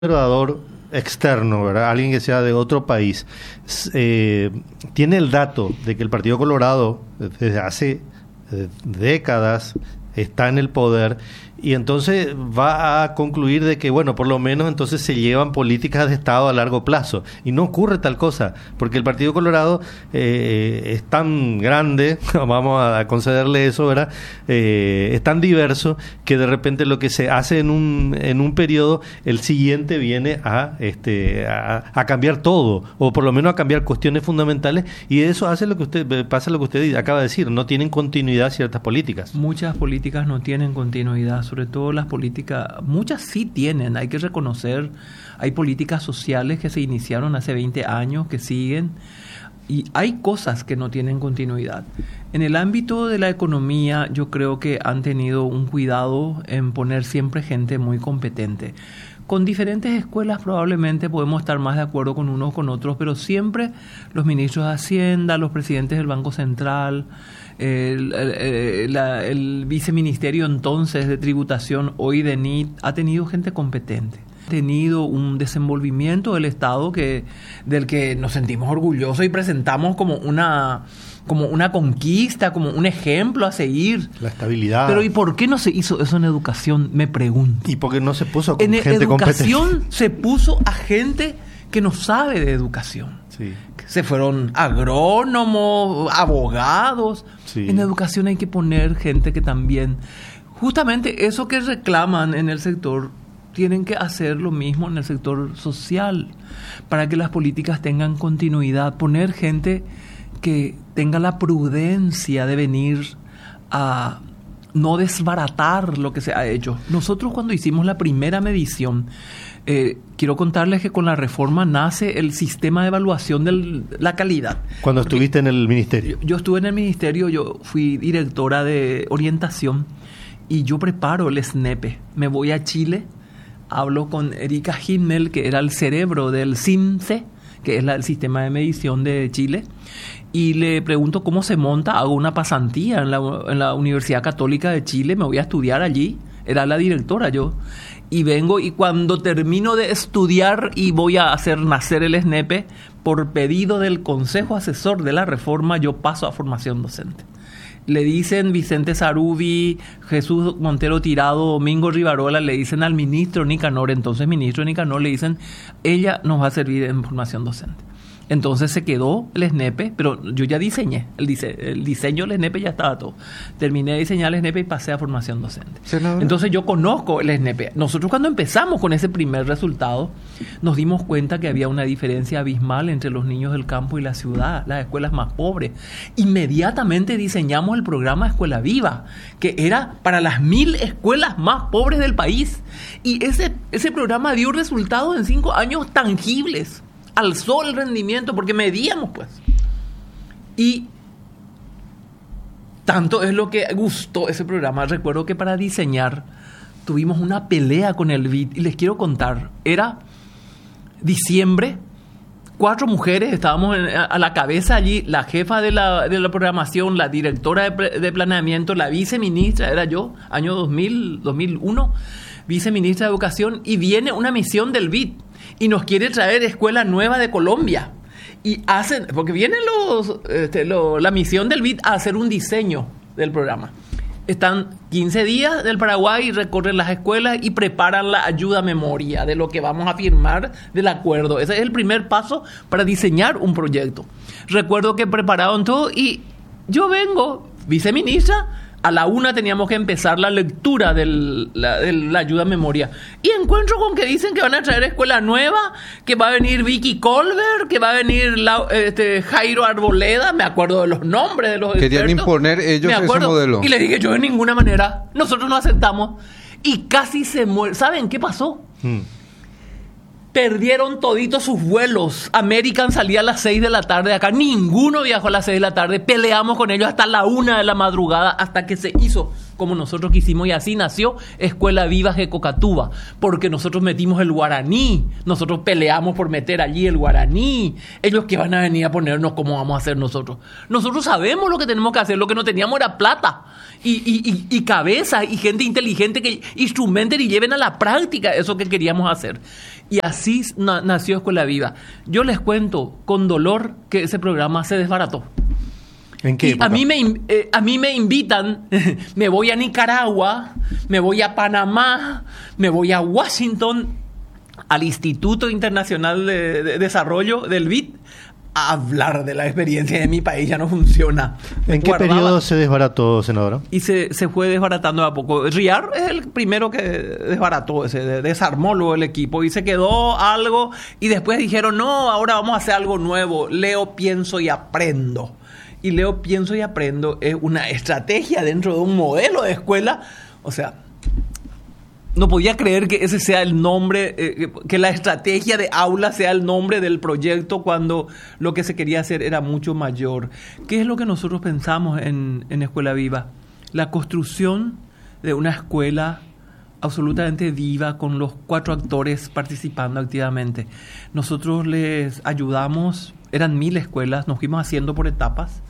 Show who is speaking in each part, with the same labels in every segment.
Speaker 1: observador externo, ¿verdad? Alguien que sea de otro país, tiene el dato de que el Partido Colorado desde hace décadas está en el poder y entonces va a concluir de que, bueno, por lo menos entonces se llevan políticas de Estado a largo plazo. Y no ocurre tal cosa, porque el Partido Colorado es tan grande, vamos a concederle eso, ¿verdad? Es tan diverso que de repente lo que se hace en un periodo, el siguiente viene a cambiar todo, o por lo menos a cambiar cuestiones fundamentales, y eso hace pasa lo que usted acaba de decir, no tienen continuidad ciertas políticas.
Speaker 2: Muchas políticas no tienen continuidad, sobre todo las políticas, muchas sí tienen, hay que reconocer, hay políticas sociales que se iniciaron hace 20 años, que siguen, y hay cosas que no tienen continuidad. En el ámbito de la economía, yo creo que han tenido un cuidado en poner siempre gente muy competente. Con diferentes escuelas probablemente podemos estar más de acuerdo con unos o con otros, pero siempre los ministros de Hacienda, los presidentes del Banco Central, el viceministerio entonces de Tributación, hoy de NIT, ha tenido gente competente. Ha tenido un desenvolvimiento del Estado del que nos sentimos orgullosos y presentamos como una conquista, como un ejemplo a seguir.
Speaker 1: La estabilidad.
Speaker 2: Pero ¿y por qué no se hizo eso en educación? Me pregunto.
Speaker 1: ¿Y por qué no se puso con gente competente?
Speaker 2: En educación se puso a gente que no sabe de educación.
Speaker 1: Sí.
Speaker 2: Se fueron agrónomos, abogados.
Speaker 1: Sí.
Speaker 2: En educación hay que poner gente que también... Justamente eso que reclaman en el sector, tienen que hacer lo mismo en el sector social, para que las políticas tengan continuidad. Poner gente que tenga la prudencia de venir a no desbaratar lo que se ha hecho. Nosotros cuando hicimos la primera medición, quiero contarles que con la reforma nace el sistema de evaluación de la calidad.
Speaker 1: Cuando estuviste en el ministerio.
Speaker 2: Yo estuve en el ministerio, yo fui directora de orientación y yo preparo el SNEPE. Me voy a Chile, hablo con Erika Himmel, que era el cerebro del CIMSE, que es el sistema de medición de Chile, y le pregunto cómo se monta. Hago una pasantía en la Universidad Católica de Chile, me voy a estudiar allí, era la directora yo, y vengo, y cuando termino de estudiar y voy a hacer nacer el SNEPE, por pedido del Consejo Asesor de la Reforma, yo paso a formación docente. Le dicen Vicente Sarubi, Jesús Montero Tirado, Domingo Rivarola, le dicen al ministro Nicanor, entonces ministro Nicanor, le dicen, ella nos va a servir en formación docente. Entonces se quedó el SNEPE, pero yo ya diseñé, el diseño del SNEPE ya estaba todo. Terminé de diseñar el SNEPE y pasé a formación docente. Entonces yo conozco el SNEPE. Nosotros cuando empezamos con ese primer resultado, nos dimos cuenta que había una diferencia abismal entre los niños del campo y la ciudad, las escuelas más pobres. Inmediatamente diseñamos el programa Escuela Viva, que era para las 1000 escuelas más pobres del país. Y ese programa dio resultados en 5 años tangibles. Alzó el rendimiento porque medíamos, pues. Y tanto es lo que gustó ese programa. Recuerdo que para diseñar tuvimos una pelea con el BID y les quiero contar. Era diciembre, 4 mujeres, estábamos a la cabeza allí, la jefa de la programación, la directora de planeamiento, la viceministra, era yo, año 2001, viceministra de Educación, y viene una misión del BID y nos quiere traer Escuela Nueva de Colombia. Y hacen, porque vienen la misión del BID a hacer un diseño del programa. Están 15 días del Paraguay, recorren las escuelas y preparan la ayuda a memoria de lo que vamos a firmar del acuerdo. Ese es el primer paso para diseñar un proyecto. Recuerdo que prepararon todo y yo vengo, viceministra. A la 1 teníamos que empezar la lectura de la ayuda a memoria. Y encuentro con que dicen que van a traer escuela nueva, que va a venir Vicky Colbert, que va a venir Jairo Arboleda. Me acuerdo de los nombres de los expertos.
Speaker 3: Querían imponer ellos ese modelo.
Speaker 2: Y le dije yo, de ninguna manera, nosotros no aceptamos. Y casi se muere. ¿Saben qué pasó? Perdieron toditos sus vuelos. American salía a las 6 de la tarde de acá. Ninguno viajó a las 6 de la tarde. Peleamos con ellos hasta la 1 de la madrugada, hasta que se hizo como nosotros quisimos. Y así nació Escuela Viva de Cocatuba. Porque nosotros metimos el guaraní. Nosotros peleamos por meter allí el guaraní. Ellos que van a venir a ponernos cómo vamos a hacer nosotros. Nosotros sabemos lo que tenemos que hacer. Lo que no teníamos era plata. Y cabeza y gente inteligente que instrumenten y lleven a la práctica eso que queríamos hacer. Y así nació Escuela Viva. Yo les cuento con dolor que ese programa se desbarató.
Speaker 1: ¿En qué época?
Speaker 2: A mí me invitan, me voy a Nicaragua, me voy a Panamá, me voy a Washington, al Instituto Internacional de Desarrollo del BID, a hablar de la experiencia de mi país. Ya no funciona.
Speaker 1: ¿En qué periodo se desbarató, senadora?
Speaker 2: Y se fue desbaratando a poco. Riar es el primero que desbarató, desarmó luego el equipo y se quedó algo. Y después dijeron, no, ahora vamos a hacer algo nuevo. Leo, pienso y aprendo. Y Leo, pienso y aprendo es una estrategia dentro de un modelo de escuela. O sea, no podía creer que ese sea el nombre, que la estrategia de aula sea el nombre del proyecto cuando lo que se quería hacer era mucho mayor. ¿Qué es lo que nosotros pensamos en Escuela Viva? La construcción de una escuela absolutamente viva con los 4 actores participando activamente. Nosotros les ayudamos, eran 1000 escuelas, nos fuimos haciendo por etapas.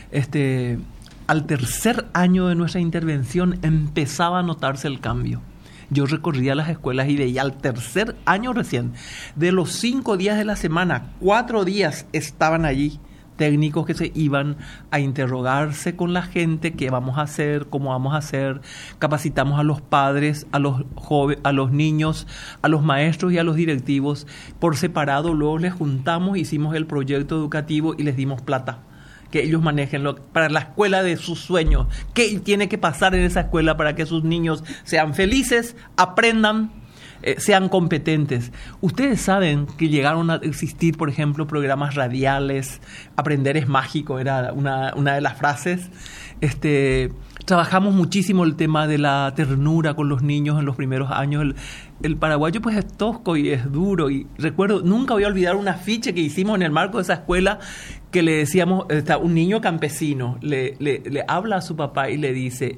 Speaker 2: Al tercer año de nuestra intervención empezaba a notarse el cambio. Yo recorría las escuelas y veía al tercer año recién, de los 5 días de la semana, 4 días estaban allí técnicos que se iban a interrogarse con la gente, qué vamos a hacer, cómo vamos a hacer, capacitamos a los padres, a los jóvenes, a los niños, a los maestros y a los directivos. Por separado luego les juntamos, hicimos el proyecto educativo y les dimos plata. Que ellos manejen para la escuela de sus sueños. ¿Qué tiene que pasar en esa escuela para que sus niños sean felices, aprendan, sean competentes? Ustedes saben que llegaron a existir, por ejemplo, programas radiales. Aprender es mágico, era una de las frases. Trabajamos muchísimo el tema de la ternura con los niños en los primeros años. El paraguayo pues es tosco y es duro. Y recuerdo, nunca voy a olvidar un afiche que hicimos en el marco de esa escuela que le decíamos, un niño campesino le habla a su papá y le dice,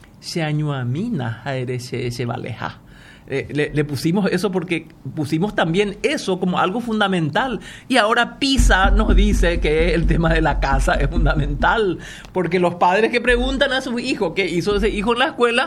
Speaker 2: le pusimos eso porque pusimos también eso como algo fundamental. Y ahora PISA nos dice que el tema de la casa es fundamental, porque los padres que preguntan a su hijo qué hizo ese hijo en la escuela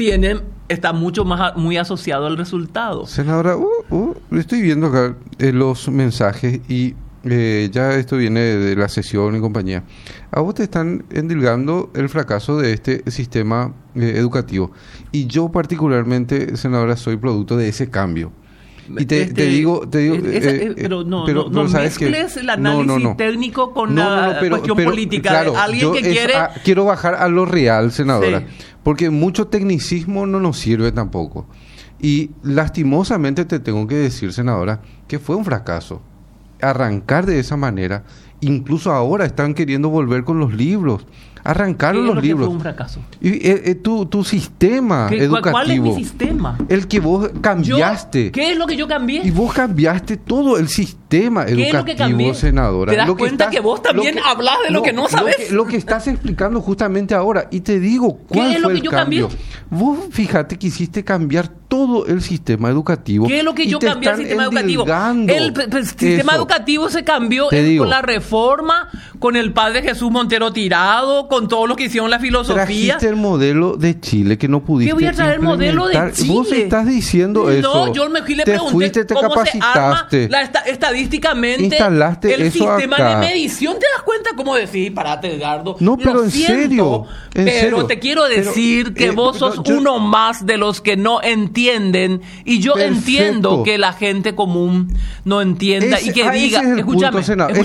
Speaker 2: está muy asociado al resultado.
Speaker 3: Senadora, estoy viendo acá los mensajes y ya esto viene de la sesión y compañía. A vos te están endilgando el fracaso de este sistema educativo. Y yo particularmente, senadora, soy producto de ese cambio. Y te digo...
Speaker 2: pero no mezcles el análisis técnico con la cuestión política.
Speaker 3: Claro,
Speaker 2: alguien que quiere...
Speaker 3: quiero bajar a lo real, senadora. Sí. Porque mucho tecnicismo no nos sirve tampoco. Y lastimosamente te tengo que decir, senadora, que fue un fracaso arrancar de esa manera. Incluso ahora están queriendo volver con los libros. Arrancaron los libros.
Speaker 2: Fue un fracaso?
Speaker 3: Y tu sistema educativo.
Speaker 2: ¿Cuál es mi sistema?
Speaker 3: El que vos cambiaste.
Speaker 2: ¿Qué es lo que yo cambié?
Speaker 3: Y vos cambiaste todo el sistema educativo,
Speaker 2: es lo que cambié?
Speaker 3: Senadora.
Speaker 2: ¿Te das cuenta que vos también hablas de lo que no sabes?
Speaker 3: Lo que estás explicando justamente ahora. Y te digo, ¿cuál fue el cambio? Vos fíjate que hiciste cambiar todo el sistema educativo.
Speaker 2: ¿Qué es lo que yo cambié al sistema educativo? El sistema educativo se cambió con la reforma, con el padre Jesús Montero Tirado, con todos los que hicieron la filosofía.
Speaker 3: Trajiste el modelo de Chile que no pudiste.
Speaker 2: ¿Qué voy a traer el modelo de Chile?
Speaker 3: Vos estás diciendo eso.
Speaker 2: No, yo me fui y le pregunté
Speaker 3: te
Speaker 2: cómo
Speaker 3: capacitaste,
Speaker 2: se arma estadísticamente
Speaker 3: instalaste
Speaker 2: el
Speaker 3: eso
Speaker 2: sistema
Speaker 3: acá
Speaker 2: de medición. ¿Te das cuenta cómo decir? Parate, Edgardo.
Speaker 3: No, pero en serio.
Speaker 2: Pero te quiero decir que vos sos uno más de los que no entienden. Y yo entiendo que la gente común no entienda y que diga, escúchame,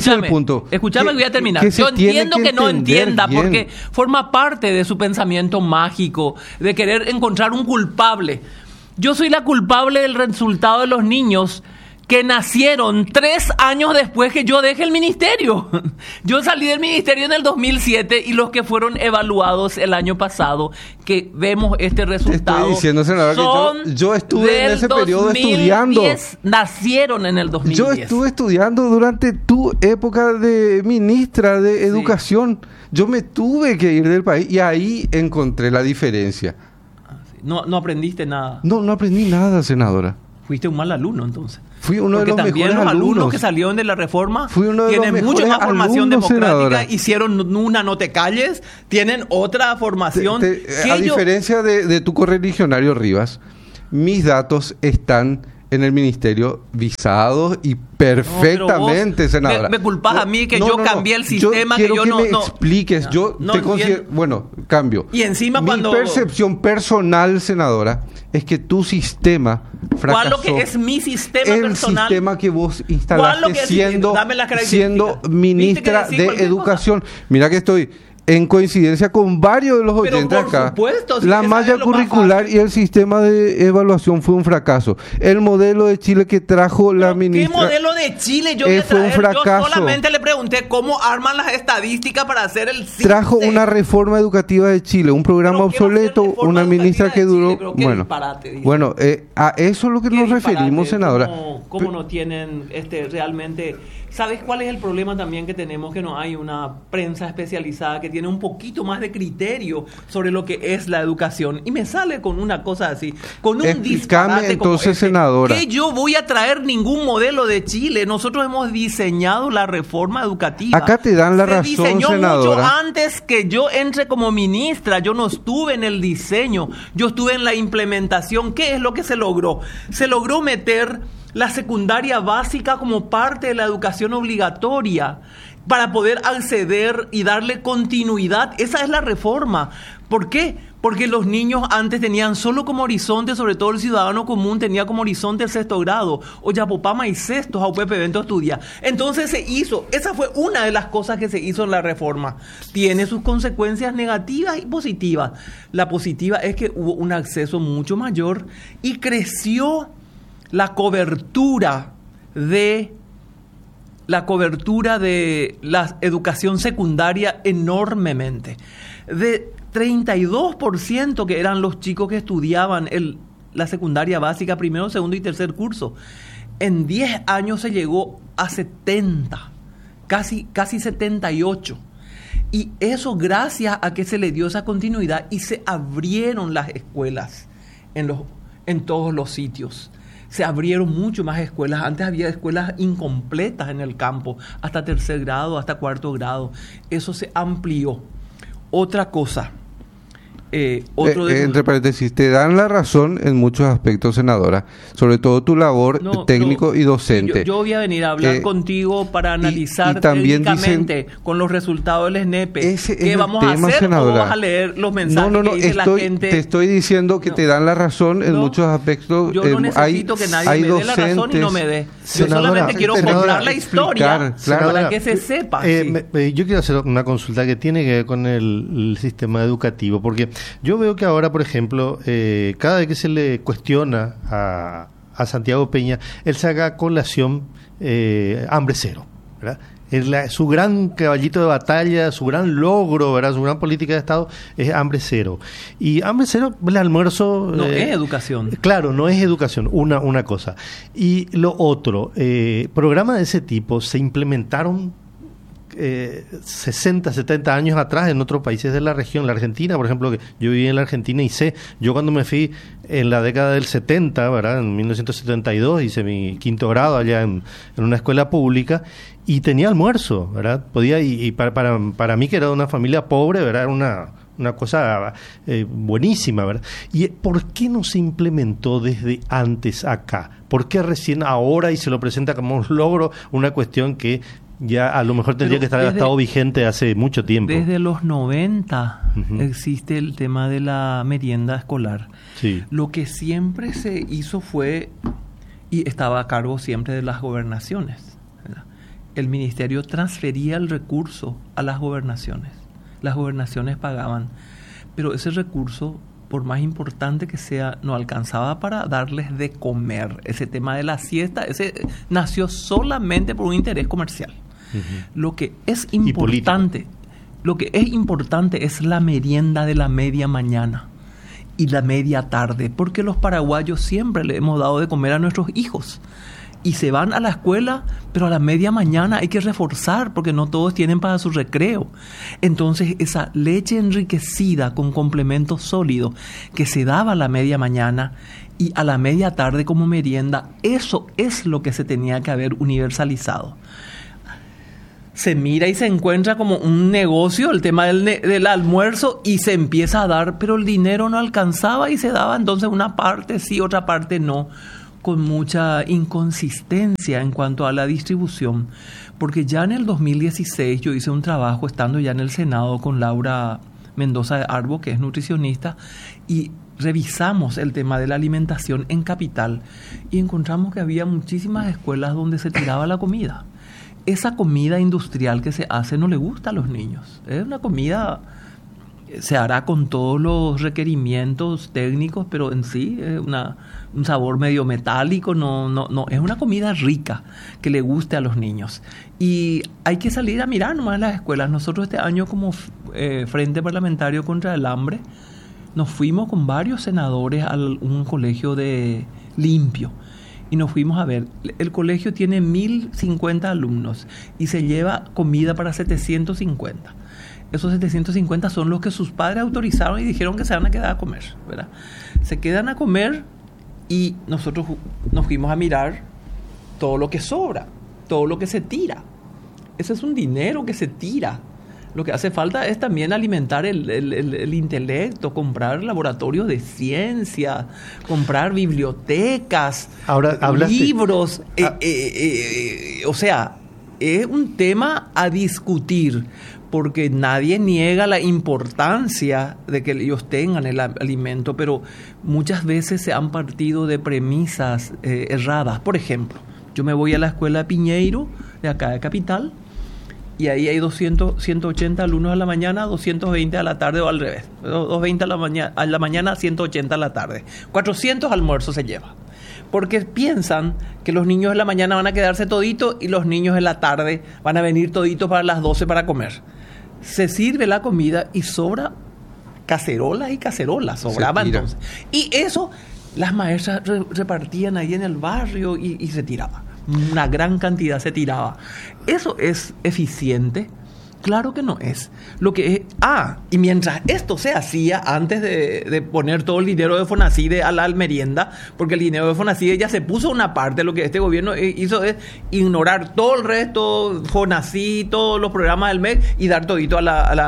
Speaker 2: que voy a terminar. Yo entiendo que no entienda porque forma parte de su pensamiento mágico de querer encontrar un culpable. Yo soy la culpable del resultado de los niños que nacieron 3 años después que yo dejé el ministerio. Yo salí del ministerio en el 2007 y los que fueron evaluados el año pasado, que vemos este resultado,
Speaker 3: estoy diciendo, senadora, que yo estuve en ese periodo estudiando.
Speaker 2: Nacieron en el 2010.
Speaker 3: Yo estuve estudiando durante tu época de ministra de Educación. Yo me tuve que ir del país y ahí encontré la diferencia.
Speaker 2: No aprendiste nada.
Speaker 3: No aprendí nada, senadora.
Speaker 2: Fuiste un mal alumno, entonces.
Speaker 3: Fui uno de los mejores alumnos.
Speaker 2: Alumnos que salieron de la reforma
Speaker 3: tienen
Speaker 2: mucho más formación democrática,
Speaker 3: senadora.
Speaker 2: Hicieron una no te calles, tienen otra formación.
Speaker 3: A diferencia de tu correligionario Rivas, mis datos están en el ministerio visados y perfectamente,
Speaker 2: vos
Speaker 3: senadora.
Speaker 2: Me culpas a mí que yo cambié el sistema,
Speaker 3: quiero
Speaker 2: que yo
Speaker 3: que
Speaker 2: no...
Speaker 3: me expliques, yo
Speaker 2: no
Speaker 3: te considero... Bueno, cambio.
Speaker 2: Y encima
Speaker 3: Mi
Speaker 2: cuando...
Speaker 3: percepción personal, senadora, es que tu sistema fracasó.
Speaker 2: ¿Cuál lo que es mi sistema personal?
Speaker 3: El sistema que vos
Speaker 2: ¿Cuál lo
Speaker 3: instalaste
Speaker 2: que es?
Speaker 3: siendo
Speaker 2: Dame las características.
Speaker 3: ministra
Speaker 2: ¿Viste que decís
Speaker 3: de
Speaker 2: cualquier
Speaker 3: Educación? Mira que estoy en coincidencia con varios de los
Speaker 2: Pero
Speaker 3: oyentes
Speaker 2: por
Speaker 3: acá.
Speaker 2: supuesto, si
Speaker 3: La
Speaker 2: esa
Speaker 3: malla
Speaker 2: es lo más
Speaker 3: curricular
Speaker 2: fácil.
Speaker 3: y el sistema de evaluación fue un fracaso. El modelo de Chile que trajo la
Speaker 2: ¿Qué
Speaker 3: ministra...
Speaker 2: modelo de Chile yo voy a
Speaker 3: fue un
Speaker 2: traer? Yo
Speaker 3: fracaso.
Speaker 2: solamente le pregunté cómo arman las estadísticas para hacer el CINCE.
Speaker 3: Trajo una reforma educativa de Chile, un programa
Speaker 2: Pero ¿qué va a hacer
Speaker 3: obsoleto,
Speaker 2: reforma
Speaker 3: una ministra
Speaker 2: educativa
Speaker 3: que
Speaker 2: de
Speaker 3: duró...
Speaker 2: Chile? Pero qué disparate, dice.
Speaker 3: Bueno, a eso es lo que
Speaker 2: Qué
Speaker 3: nos
Speaker 2: disparate,
Speaker 3: referimos, senadora.
Speaker 2: ¿Cómo no tienen realmente? ¿Sabes cuál es el problema también que tenemos? Que no hay una prensa especializada que tiene un poquito más de criterio sobre lo que es la educación. Y me sale con una cosa así, con un
Speaker 3: Explícame
Speaker 2: disparate
Speaker 3: entonces,
Speaker 2: como este,
Speaker 3: senadora.
Speaker 2: que yo voy a traer ningún modelo de Chile. Nosotros hemos diseñado la reforma educativa.
Speaker 3: Acá te dan la
Speaker 2: Se
Speaker 3: razón,
Speaker 2: diseñó
Speaker 3: senadora.
Speaker 2: mucho antes que yo entre como ministra. Yo no estuve en el diseño, yo estuve en la implementación. ¿Qué es lo que se logró? Se logró meter la secundaria básica como parte de la educación obligatoria para poder acceder y darle continuidad. Esa es la reforma. ¿Por qué? Porque los niños antes tenían solo como horizonte, sobre todo el ciudadano común tenía como horizonte el 6º grado, o Yapopama y sextos a UPP Evento Estudia. Entonces se hizo, esa fue una de las cosas que se hizo en la reforma. Tiene sus consecuencias negativas y positivas. La positiva es que hubo un acceso mucho mayor y creció la cobertura de la educación secundaria enormemente. De 32% que eran los chicos que estudiaban la secundaria básica, primero, segundo y tercer curso. En 10 años se llegó a 70, casi 78. Y eso gracias a que se le dio esa continuidad y se abrieron las escuelas en todos los sitios. Se abrieron mucho más escuelas. Antes había escuelas incompletas en el campo, hasta 3er grado, hasta 4º grado. Eso se amplió. Otra cosa.
Speaker 3: Entre paréntesis, te dan la razón en muchos aspectos, senadora, sobre todo tu labor técnico y docente.
Speaker 2: Yo voy a venir a hablar contigo para analizar
Speaker 3: y también
Speaker 2: técnicamente con los resultados del SNEPE.
Speaker 3: Ese
Speaker 2: ¿Qué
Speaker 3: es
Speaker 2: vamos
Speaker 3: el
Speaker 2: a
Speaker 3: tema,
Speaker 2: hacer?
Speaker 3: senadora.
Speaker 2: ¿O vamos a leer los mensajes que dice la gente?
Speaker 3: Te estoy diciendo que te dan la razón en muchos aspectos.
Speaker 2: Yo no necesito que nadie me dé la razón y no me dé. Yo solamente quiero contar la historia para que se sepa.
Speaker 1: Yo quiero hacer una consulta que tiene que ver con el sistema educativo, porque yo veo que ahora, por ejemplo, cada vez que se le cuestiona a Santiago Peña, él saca a colación hambre cero, ¿verdad? Su gran caballito de batalla, su gran logro, ¿verdad? Su gran política de Estado es hambre cero. Y hambre cero, el almuerzo...
Speaker 2: No es educación.
Speaker 1: Claro, no es educación, una cosa. Y lo otro, programas de ese tipo se implementaron 60, 70 años atrás en otros países de la región. La Argentina, por ejemplo, que yo viví en la Argentina y yo cuando me fui en la década del 70, ¿verdad? En 1972 hice mi 5º grado allá en una escuela pública y tenía almuerzo, ¿verdad? Podía, y para mí que era de una familia pobre, ¿verdad? Era una cosa buenísima, ¿verdad? ¿Y por qué no se implementó desde antes acá? ¿Por qué recién ahora y se lo presenta como un logro, una cuestión que ya a lo mejor tendría que estar estado vigente hace mucho tiempo?
Speaker 2: Desde los 90 existe el tema de la merienda escolar.
Speaker 1: Sí.
Speaker 2: Lo que siempre se hizo fue, y estaba a cargo siempre de las gobernaciones, ¿verdad? El ministerio transfería el recurso a las gobernaciones. Las gobernaciones pagaban, pero ese recurso, por más importante que sea, no alcanzaba para darles de comer. Ese tema de la siesta, ese nació solamente por un interés comercial. Lo que es importante, es la merienda de la media mañana y la media tarde, porque los paraguayos siempre le hemos dado de comer a nuestros hijos. Y se van a la escuela, pero a la media mañana hay que reforzar porque no todos tienen para su recreo. Entonces, esa leche enriquecida con complementos sólidos que se daba a la media mañana y a la media tarde como merienda, eso es lo que se tenía que haber universalizado. Se mira y se encuentra como un negocio el tema del almuerzo y se empieza a dar, pero el dinero no alcanzaba y se daba entonces una parte sí, otra parte no. con mucha inconsistencia en cuanto a la distribución, porque ya en el 2016 yo hice un trabajo estando ya en el Senado con Laura Mendoza de Arbo, que es nutricionista, y revisamos el tema de la alimentación en Capital y encontramos que había muchísimas escuelas donde se tiraba la comida. Esa comida industrial que se hace no le gusta a los niños. Es una comida, se hará con todos los requerimientos técnicos, pero en sí es un sabor medio metálico, no, es una comida rica que le guste a los niños. Y hay que salir a mirar nomás las escuelas. Nosotros este año como Frente Parlamentario contra el Hambre nos fuimos con varios senadores a un colegio de Limpio y nos fuimos a ver. El colegio tiene 1.050 alumnos y se lleva comida para 750. Esos 750 son los que sus padres autorizaron y dijeron que se van a quedar a comer, ¿verdad? Se quedan a comer y nosotros nos fuimos a mirar todo lo que sobra, todo lo que se tira. Ese es un dinero que se tira. Lo que hace falta es también alimentar el intelecto, comprar laboratorios de ciencia, comprar bibliotecas,
Speaker 1: ahora,
Speaker 2: libros. O sea, es un tema a discutir, porque nadie niega la importancia de que ellos tengan el alimento, pero muchas veces se han partido de premisas erradas. Por ejemplo, yo me voy a la escuela Piñeiro, de acá de Capital, y ahí hay 180 alumnos a la mañana, 220 a la tarde o al revés. 220 a la mañana, 180 a la tarde. 400 almuerzos se lleva. Porque piensan que los niños de la mañana van a quedarse toditos y los niños de la tarde van a venir toditos para las 12 para comer. Se sirve la comida y sobra cacerolas y cacerolas. Sobraba entonces. Y eso las maestras repartían ahí en el barrio y se tiraba. Una gran cantidad se tiraba. ¿Eso es eficiente? Claro que no es. Lo que es, y mientras esto se hacía, antes de poner todo el dinero de Fonacide a la merienda, porque el dinero de Fonacide ya se puso una parte, lo que este gobierno hizo es ignorar todo el resto, Fonacid, todos los programas del MEC y dar todito a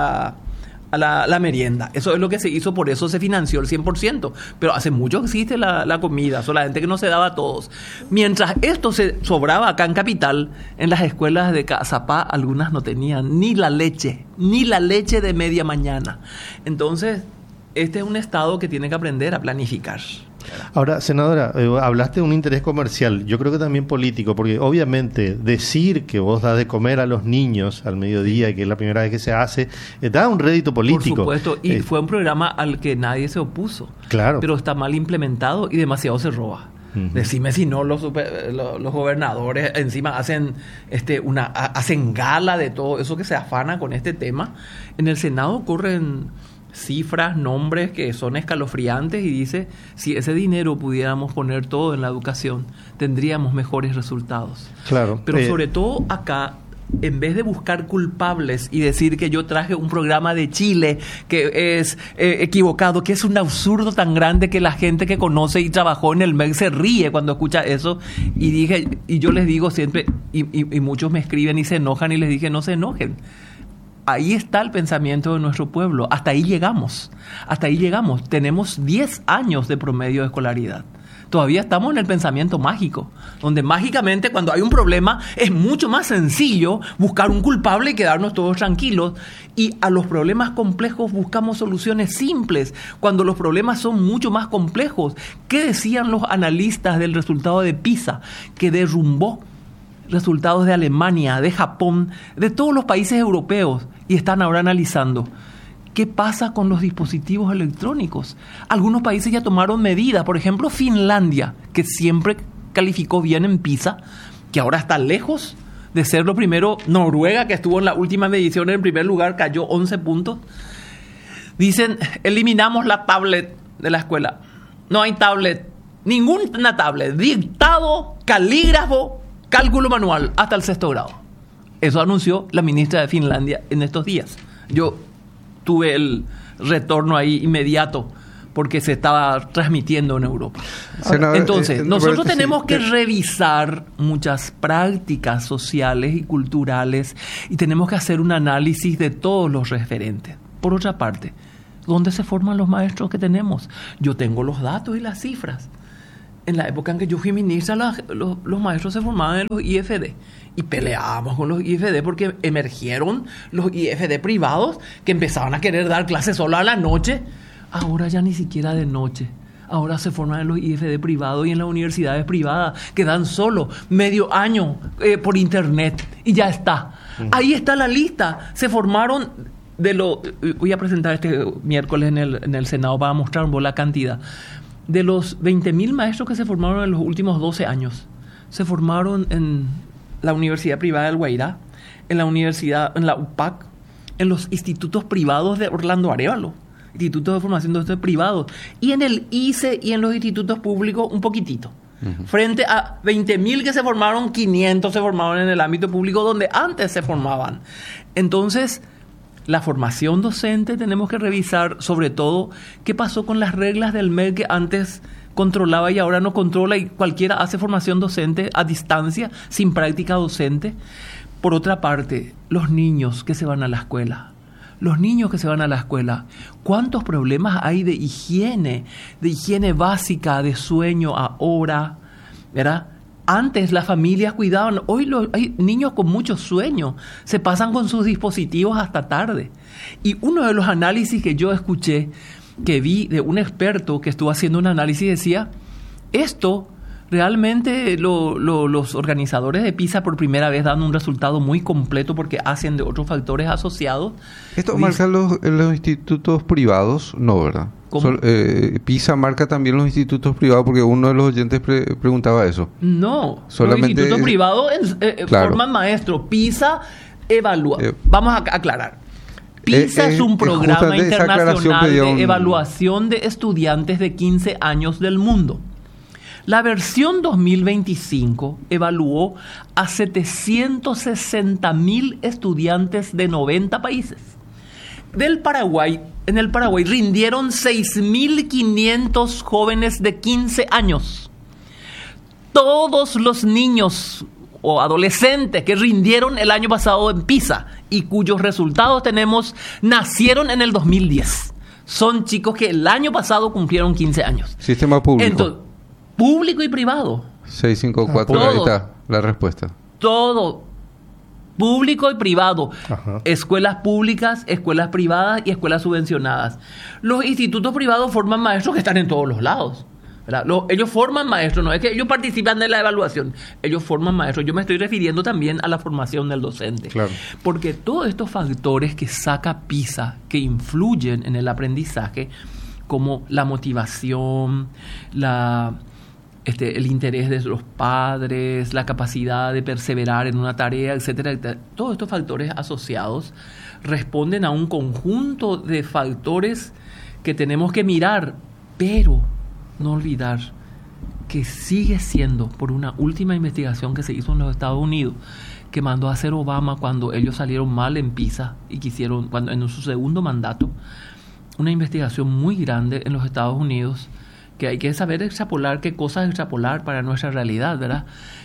Speaker 2: la merienda. Eso es lo que se hizo, por eso se financió el 100%. Pero hace mucho que existe la comida, solamente que no se daba a todos. Mientras esto se sobraba acá en Capital, en las escuelas de Cazapá, algunas no tenían ni la leche de media mañana. Entonces, este es un Estado que tiene que aprender a planificar.
Speaker 1: Ahora, senadora, hablaste de un interés comercial, yo creo que también político, porque obviamente decir que vos das de comer a los niños al mediodía, que es la primera vez que se hace, da un rédito político.
Speaker 2: Por supuesto, y fue un programa al que nadie se opuso.
Speaker 1: Claro.
Speaker 2: Pero está mal implementado y demasiado se roba. Uh-huh. Decime si no los gobernadores encima hacen hacen gala de todo eso que se afana con este tema. En el Senado corren cifras, nombres que son escalofriantes y dice, si ese dinero pudiéramos poner todo en la educación, tendríamos mejores resultados.
Speaker 1: Claro.
Speaker 2: Pero sobre todo acá, en vez de buscar culpables y decir que yo traje un programa de Chile que es equivocado, que es un absurdo tan grande que la gente que conoce y trabajó en el MEC se ríe cuando escucha eso, y yo les digo siempre, y muchos me escriben y se enojan, y les dije, no se enojen. Ahí está el pensamiento de nuestro pueblo. Hasta ahí llegamos. Tenemos 10 años de promedio de escolaridad. Todavía estamos en el pensamiento mágico, donde mágicamente cuando hay un problema es mucho más sencillo buscar un culpable y quedarnos todos tranquilos. Y a los problemas complejos buscamos soluciones simples, cuando los problemas son mucho más complejos. ¿Qué decían los analistas del resultado de PISA, que derrumbó resultados de Alemania, de Japón, de todos los países europeos, y están ahora analizando qué pasa con los dispositivos electrónicos? Algunos países ya tomaron medidas, por ejemplo Finlandia, que siempre calificó bien en PISA, que ahora está lejos de ser lo primero. Noruega, que estuvo en la última medición en primer lugar, cayó 11 puntos. Dicen, eliminamos la tablet de la escuela. No hay tablet, ninguna tablet, dictado, calígrafo, cálculo manual hasta el 6º grado. Eso anunció la ministra de Finlandia en estos días. Yo tuve el retorno ahí inmediato porque se estaba transmitiendo en Europa. Entonces, nosotros tenemos que revisar muchas prácticas sociales y culturales y tenemos que hacer un análisis de todos los referentes. Por otra parte, ¿dónde se forman los maestros que tenemos? Yo tengo los datos y las cifras. en la época en que yo fui ministra, los maestros se formaban en los IFD. Y peleábamos con los IFD porque emergieron los IFD privados que empezaban a querer dar clases solo a la noche. Ahora ya ni siquiera de noche. Ahora se forman en los IFD privados y en las universidades privadas que dan solo medio año por internet y ya está. Ahí está la lista. Se formaron voy a presentar este miércoles en el Senado para mostrar la cantidad. De los 20.000 maestros que se formaron en los últimos 12 años, se formaron en la Universidad Privada del Guairá, en la UPAC, en los institutos privados de Orlando Arévalo, institutos de formación docente privados, y en el ICE y en los institutos públicos un poquitito. Frente a 20.000 que se formaron, 500 se formaron en el ámbito público donde antes se formaban. Entonces, la formación docente tenemos que revisar sobre todo qué pasó con las reglas del MEC que antes controlaba y ahora no controla y cualquiera hace formación docente a distancia, sin práctica docente. Por otra parte, los niños que se van a la escuela. ¿Cuántos problemas hay de higiene básica, de sueño ahora? ¿Verdad? Antes las familias cuidaban, hoy hay niños con mucho sueño, se pasan con sus dispositivos hasta tarde. Y uno de los análisis que yo escuché, que vi de un experto que estuvo haciendo un análisis, decía, esto realmente los organizadores de PISA por primera vez dan un resultado muy completo porque hacen de otros factores asociados.
Speaker 3: Esto marca los institutos privados, no, ¿verdad? PISA marca también los institutos privados porque uno de los oyentes preguntaba eso.
Speaker 2: No,
Speaker 3: solamente
Speaker 2: los institutos privados
Speaker 3: claro.
Speaker 2: Forman maestros. PISA evalúa. Vamos a aclarar. PISA es un programa internacional de evaluación de estudiantes de 15 años del mundo. La versión 2025 evaluó a 760.000 estudiantes de 90 países. En el Paraguay rindieron 6.500 jóvenes de 15 años. Todos los niños o adolescentes que rindieron el año pasado en PISA y cuyos resultados nacieron en el 2010. Son chicos que el año pasado cumplieron 15 años.
Speaker 3: Sistema público.
Speaker 2: Entonces, público y privado.
Speaker 3: 654, ahí está la respuesta.
Speaker 2: Todo. Público y privado.
Speaker 1: Ajá.
Speaker 2: Escuelas públicas, escuelas privadas y escuelas subvencionadas. Los institutos privados forman maestros que están en todos los lados. Ellos forman maestros, no es que ellos participan de la evaluación, ellos forman maestros. Yo me estoy refiriendo también a la formación del docente. Claro. Porque todos estos factores que saca PISA, que influyen en el aprendizaje, como la motivación, el interés de los padres, la capacidad de perseverar en una tarea, etcétera, etcétera. Todos estos factores asociados responden a un conjunto de factores que tenemos que mirar, pero no olvidar que sigue siendo, por una última investigación que se hizo en los Estados Unidos, que mandó a hacer Obama cuando ellos salieron mal en PISA y cuando en su segundo mandato, una investigación muy grande en los Estados Unidos, que hay que saber extrapolar qué cosas extrapolar para nuestra realidad, ¿verdad?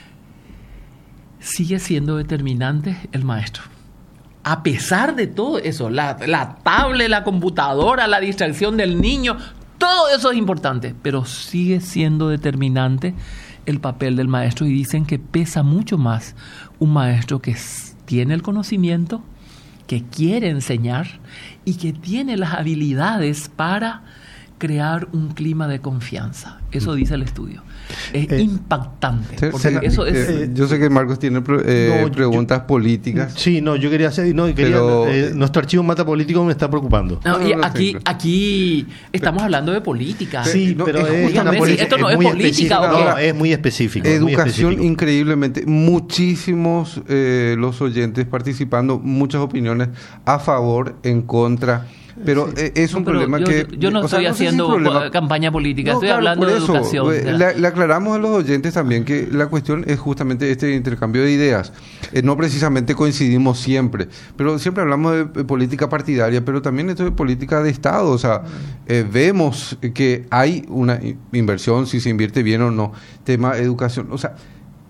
Speaker 2: Sigue siendo determinante el maestro. A pesar de todo eso, la tablet, la computadora, la distracción del niño, todo eso es importante, pero sigue siendo determinante el papel del maestro y dicen que pesa mucho más un maestro que tiene el conocimiento, que quiere enseñar y que tiene las habilidades para crear un clima de confianza. Eso dice el estudio. Es impactante. Porque eso es,
Speaker 3: yo sé que Marcos tiene preguntas políticas.
Speaker 1: Sí, yo quería hacer... nuestro archivo Mata Político me está preocupando.
Speaker 2: Aquí estamos hablando de política.
Speaker 1: Sí, pero
Speaker 2: esto no es política.
Speaker 1: No, es muy específico.
Speaker 3: Educación, increíblemente. Muchísimos los oyentes participando, muchas opiniones a favor, en contra. Pero es un problema que...
Speaker 2: Yo no estoy haciendo campaña política, estoy hablando de educación.
Speaker 3: Le aclaramos a los oyentes también que la cuestión es justamente este intercambio de ideas. No precisamente coincidimos siempre, pero siempre hablamos de política partidaria, pero también esto de política de Estado. O sea, vemos que hay una inversión, si se invierte bien o no, tema educación. O sea,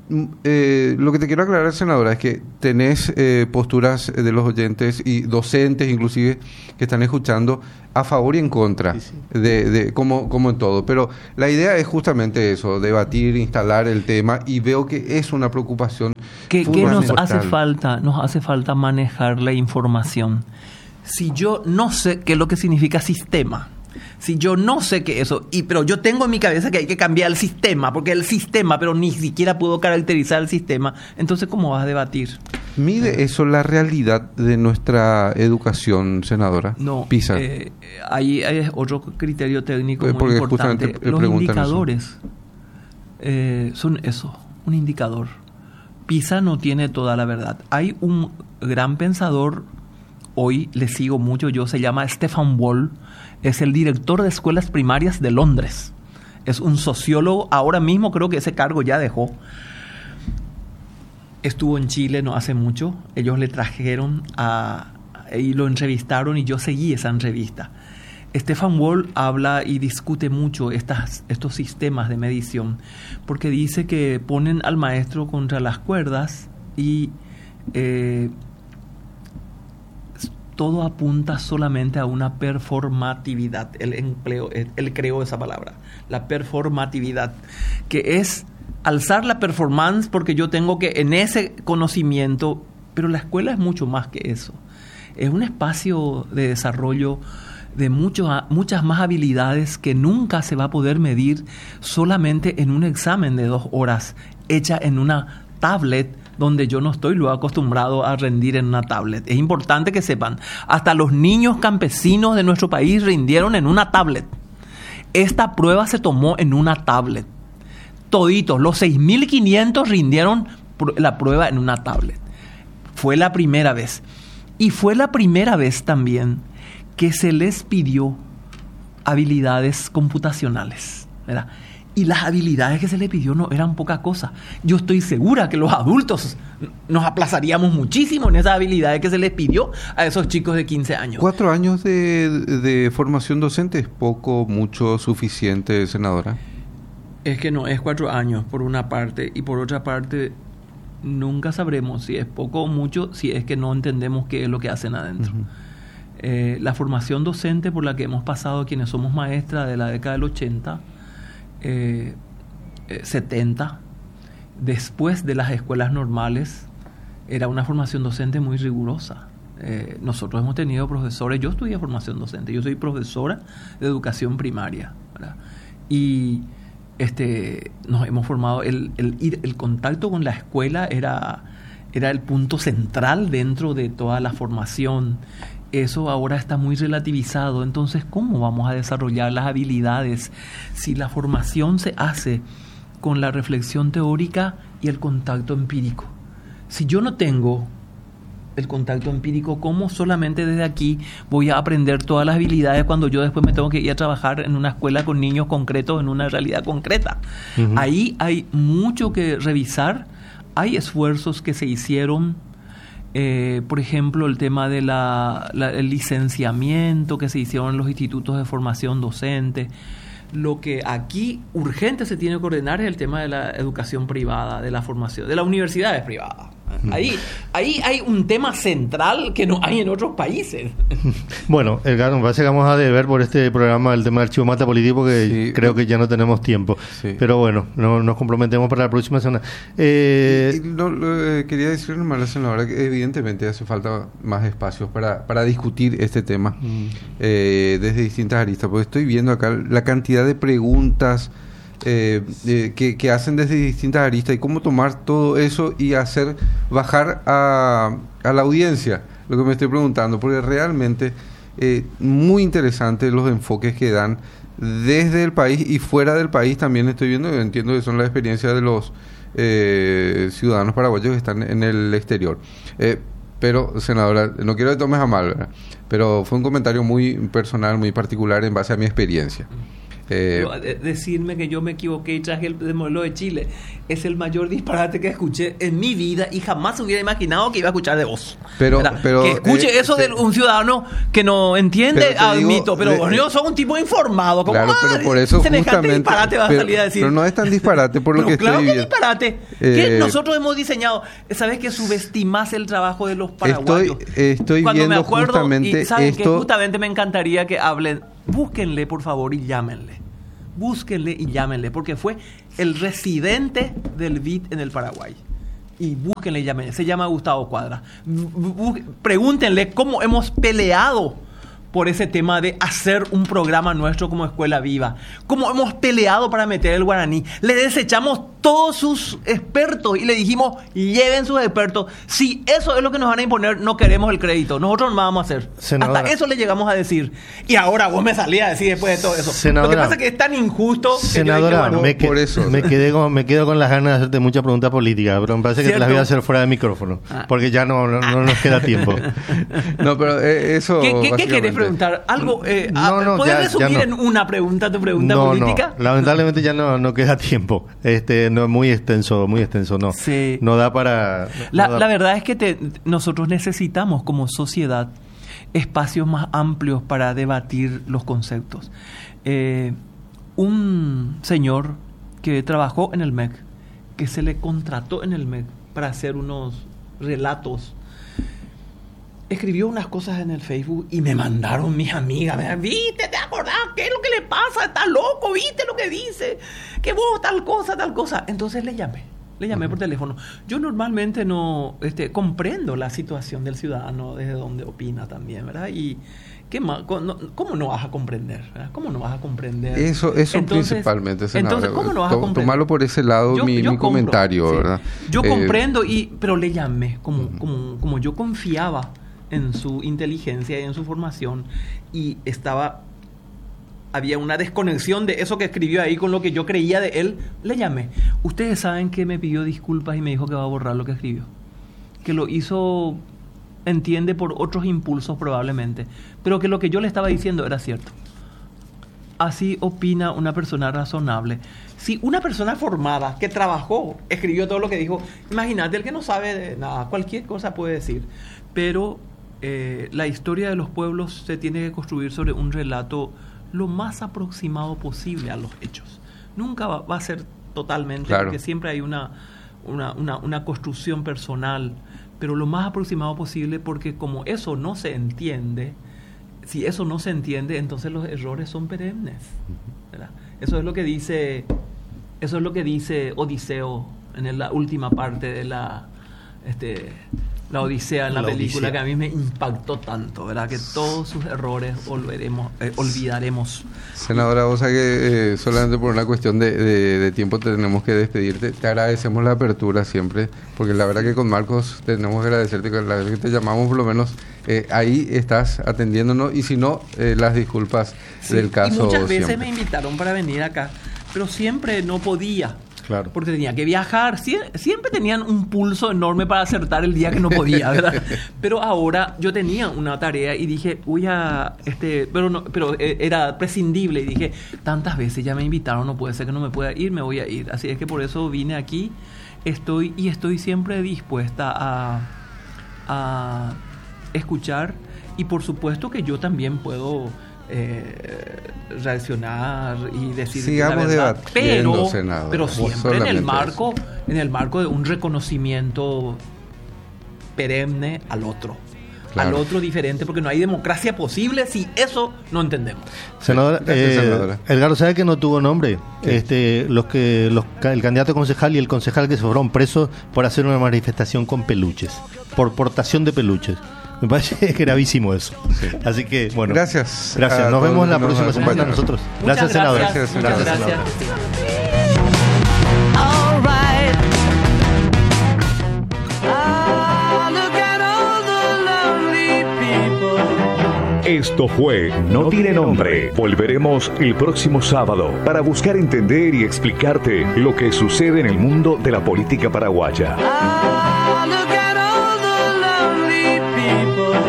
Speaker 3: lo que te quiero aclarar, senadora, es que tenés posturas de los oyentes y docentes inclusive que están escuchando a favor y en contra,
Speaker 1: sí.
Speaker 3: como en todo. Pero la idea es justamente eso, debatir, instalar el tema, y veo que es una preocupación
Speaker 2: ¿Qué nos
Speaker 3: fundamental.
Speaker 2: hace falta? Nos hace falta manejar la información. Si yo no sé qué es lo que significa sistema, si yo no sé qué es eso, pero yo tengo en mi cabeza que hay que cambiar el sistema, porque el sistema, pero ni siquiera puedo caracterizar el sistema, entonces ¿cómo vas a debatir?
Speaker 3: ¿Mide eso la realidad de nuestra educación, senadora?
Speaker 2: No,
Speaker 3: PISA.
Speaker 2: ahí es otro criterio técnico muy
Speaker 3: Porque
Speaker 2: importante.
Speaker 3: justamente
Speaker 2: Los
Speaker 3: preguntan
Speaker 2: indicadores son eso, un indicador. PISA no tiene toda la verdad. Hay un gran pensador, hoy le sigo mucho yo, se llama Stefan Wall, es el director de escuelas primarias de Londres. Es un sociólogo, ahora mismo creo que ese cargo ya dejó. Estuvo en Chile no hace mucho, ellos le trajeron y lo entrevistaron y yo seguí esa entrevista. Stefan Wall habla y discute mucho estos sistemas de medición, porque dice que ponen al maestro contra las cuerdas y todo apunta solamente a una performatividad. Él creó esa palabra, la performatividad, que es alzar la performance porque yo tengo que en ese conocimiento, pero la escuela es mucho más que eso. Es un espacio de desarrollo de muchas más habilidades que nunca se va a poder medir solamente en un examen de 2 horas hecha en una tablet, donde yo no estoy luego acostumbrado a rendir en una tablet. Es importante que sepan, hasta los niños campesinos de nuestro país rindieron en una tablet. Esta prueba se tomó en una tablet. Toditos, los 6.500 rindieron la prueba en una tablet. Fue la primera vez. Y fue la primera vez también que se les pidió habilidades computacionales, ¿verdad? Y las habilidades que se les pidió no eran poca cosa. Yo estoy segura que los adultos nos aplazaríamos muchísimo en esas habilidades que se les pidió a esos chicos de 15 años.
Speaker 3: 4 años de formación docente es poco, mucho, suficiente, senadora.
Speaker 2: Es que no, es 4 años por una parte, y por otra parte nunca sabremos si es poco o mucho si es que no entendemos qué es lo que hacen adentro. Uh-huh. La formación docente por la que hemos pasado quienes somos maestras de la década del 80, 70, después de las escuelas normales, era una formación docente muy rigurosa. Nosotros hemos tenido profesores, yo estudié formación docente, yo soy profesora de educación primaria, ¿verdad? Y nos hemos formado, el contacto con la escuela era el punto central dentro de toda la formación. Eso ahora está muy relativizado. Entonces, ¿cómo vamos a desarrollar las habilidades si la formación se hace con la reflexión teórica y el contacto empírico? Si yo no tengo el contacto empírico, ¿cómo solamente desde aquí voy a aprender todas las habilidades cuando yo después me tengo que ir a trabajar en una escuela con niños concretos en una realidad concreta? Uh-huh. Ahí hay mucho que revisar. Hay esfuerzos que se hicieron, por ejemplo, el tema de el licenciamiento que se hicieron en los institutos de formación docente. Lo que aquí urgente se tiene que ordenar es el tema de la educación privada, de la formación, de las universidades privadas. Ahí hay un tema central que no hay en otros países.
Speaker 1: Bueno, Edgar, me parece que vamos a deber por este programa el tema del archivo Mata Político, porque sí, creo que ya no tenemos tiempo. Sí. Pero bueno, no nos comprometemos para la próxima semana.
Speaker 3: Quería decirle nomás a la senadora que evidentemente hace falta más espacios para discutir este tema desde distintas aristas, porque estoy viendo acá la cantidad de preguntas que hacen desde distintas aristas y cómo tomar todo eso y hacer bajar a la audiencia lo que me estoy preguntando, porque realmente muy interesante los enfoques que dan desde el país y fuera del país. También estoy viendo, entiendo que son las experiencias de los ciudadanos paraguayos que están en el exterior. Pero, senadora, no quiero que tomes a mal, ¿verdad? Pero fue un comentario muy personal, muy particular en base a mi experiencia.
Speaker 2: Decirme que yo me equivoqué y traje el modelo de Chile es el mayor disparate que escuché en mi vida y jamás hubiera imaginado que iba a escuchar de vos.
Speaker 3: Pero
Speaker 2: que escuche eso de un ciudadano que no entiende, admito, pero yo soy un tipo informado. ¿Cómo
Speaker 3: claro, pero por eso justamente
Speaker 2: disparate va a salir a decir?
Speaker 3: Pero no es tan disparate por lo que
Speaker 2: claro
Speaker 3: estoy viendo.
Speaker 2: Claro que disparate. Que nosotros hemos diseñado. ¿Sabes que subestimás el trabajo de los paraguayos?
Speaker 3: Estoy
Speaker 2: Cuando
Speaker 3: viendo
Speaker 2: me acuerdo,
Speaker 3: justamente
Speaker 2: y saben
Speaker 3: esto.
Speaker 2: Que justamente me encantaría que hablen. Búsquenle, por favor, y llámenle. Búsquenle y llámenle, porque fue el residente del BID en el Paraguay. Y búsquenle y llámenle. Se llama Gustavo Cuadra. Pregúntenle cómo hemos peleado por ese tema de hacer un programa nuestro como Escuela Viva. Cómo hemos peleado para meter el guaraní. Le desechamos todos sus expertos y le dijimos, lleven sus expertos. Si eso es lo que nos van a imponer, no queremos el crédito. Nosotros no vamos a hacer.
Speaker 1: Senadora.
Speaker 2: Hasta eso le llegamos a decir. Y ahora vos me salías a decir después de todo eso.
Speaker 1: Senadora.
Speaker 2: Lo que pasa es que es tan injusto.
Speaker 1: Senadora,
Speaker 2: que yo dije, bueno,
Speaker 1: me quedo con las ganas de hacerte muchas preguntas políticas, pero me parece que te las voy a hacer fuera de micrófono, porque ya no nos queda tiempo.
Speaker 3: No, pero eso...
Speaker 2: ¿Qué querés preguntar? ¿Algo? ¿Podés resumir
Speaker 1: no.
Speaker 2: en una pregunta tu pregunta política?
Speaker 1: No, lamentablemente ya no queda tiempo. No, muy extenso, no.
Speaker 2: Sí.
Speaker 1: No da para...
Speaker 2: La verdad es que nosotros necesitamos como sociedad espacios más amplios para debatir los conceptos. Un señor que trabajó en el MEC, que se le contrató en el MEC para hacer unos relatos, escribió unas cosas en el Facebook y me mandaron mis amigas. Me dijeron, ¿viste? ¿Te acordás? ¿Qué es lo que le pasa? ¿Está loco? ¿Viste lo que dice? Que vos tal cosa. Entonces le llamé por teléfono. Yo normalmente no comprendo la situación del ciudadano desde donde opina también, ¿verdad? Y ¿cómo no vas a comprender? ¿verdad? ¿Cómo no vas a comprender?
Speaker 3: Eso principalmente, senadora.
Speaker 2: Entonces, ¿cómo no vas a comprender?
Speaker 3: Tomarlo por ese lado, mi comentario,
Speaker 2: sí.
Speaker 3: ¿verdad?
Speaker 2: Yo comprendo, pero le llamé como yo confiaba en su inteligencia y en su formación, y había una desconexión de eso que escribió ahí con lo que yo creía de él. Le llamé. Ustedes saben que me pidió disculpas y me dijo que va a borrar lo que escribió, que lo hizo, entiende, por otros impulsos probablemente, pero que lo que yo le estaba diciendo era cierto. Así opina una persona razonable. Si una persona formada que trabajó escribió todo lo que dijo, imagínate, el que no sabe de nada, cualquier cosa puede decir. Pero la historia de los pueblos se tiene que construir sobre un relato lo más aproximado posible a los hechos. Nunca va a ser totalmente, claro, porque siempre hay una construcción personal, pero lo más aproximado posible, porque como eso no se entiende, si eso no se entiende, entonces los errores son perennes, ¿verdad? Eso es lo que dice Odiseo en la última parte de la Odisea, en la película, que a mí me impactó tanto, ¿verdad? Que todos sus errores olvidaremos.
Speaker 3: Senadora, vos sabés que solamente por una cuestión de tiempo tenemos que despedirte. Te agradecemos la apertura siempre, porque la verdad que con Marcos tenemos que agradecerte, que la vez que te llamamos por lo menos ahí estás atendiéndonos, y si no, las disculpas del caso.
Speaker 2: Y muchas veces
Speaker 3: siempre
Speaker 2: me invitaron para venir acá, pero siempre no podía.
Speaker 1: Claro.
Speaker 2: Porque tenía que viajar. Siempre tenían un pulso enorme para acertar el día que no podía, ¿verdad? Pero ahora yo tenía una tarea y dije, pero era prescindible, y dije, tantas veces ya me invitaron, no puede ser que no me pueda ir, me voy a ir. Así es que por eso vine aquí. Estoy siempre dispuesta a escuchar, y por supuesto que yo también puedo reaccionar y decir
Speaker 3: sigamos
Speaker 2: la verdad, pero siempre en el marco de un reconocimiento perenne al otro. Claro. Al otro diferente, porque no hay democracia posible si eso no entendemos.
Speaker 1: Senadora, Edgardo, ¿sabe que no tuvo nombre? El candidato concejal y el concejal que se fueron presos por hacer una manifestación con peluches, por portación de peluches. Me parece gravísimo eso. Sí. Así que, bueno.
Speaker 3: Gracias.
Speaker 1: Nos vemos la próxima semana nosotros. Gracias, senadora.
Speaker 2: Muchas gracias.
Speaker 4: Esto fue No Tiene Nombre. Volveremos el próximo sábado para buscar entender y explicarte lo que sucede en el mundo de la política paraguaya.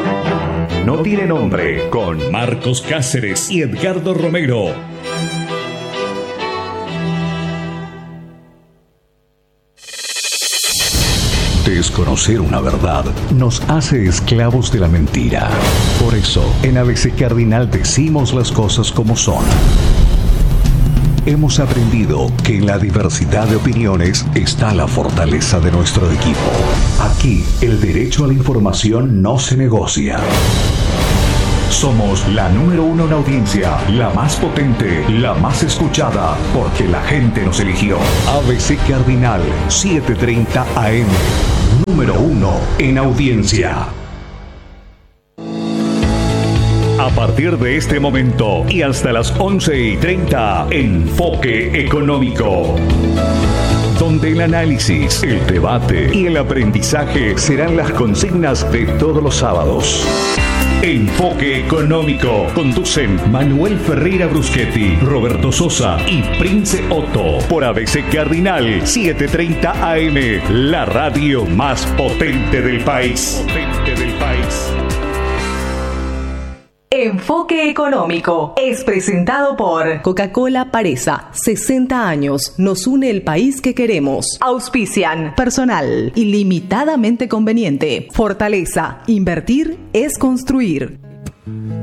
Speaker 4: No Tiene Nombre, con Marcos Cáceres y Edgardo Romero. Desconocer una verdad nos hace esclavos de la mentira. Por eso, en ABC Cardinal decimos las cosas como son. Hemos aprendido que en la diversidad de opiniones está la fortaleza de nuestro equipo. Aquí, el derecho a la información no se negocia. Somos la número 1 en audiencia, la más potente, la más escuchada, porque la gente nos eligió. ABC Cardinal, 7:30 AM. Número 1 en audiencia. A partir de este momento y hasta las 11:30, Enfoque Económico, donde el análisis, el debate y el aprendizaje serán las consignas de todos los sábados. Enfoque Económico. Conducen Manuel Ferreira Bruschetti, Roberto Sosa y Prince Otto. Por ABC Cardinal, 7:30 AM. La radio más potente del país.
Speaker 5: Enfoque Económico es presentado por Coca-Cola Paresa, 60 años, nos une el país que queremos. Auspician Personal, ilimitadamente conveniente. Fortaleza, invertir es construir.